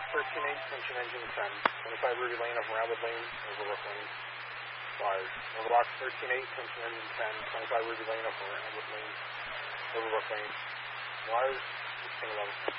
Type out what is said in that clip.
13-8, tension engine 10. 25 Ruby Lane over Railwood Lane, Overbrook Lane. Flyers. Overbox 13-8, tension engine 10. 25 Ruby Lane over Railwood Lane, Overbrook Lane. Flyers, 16-11.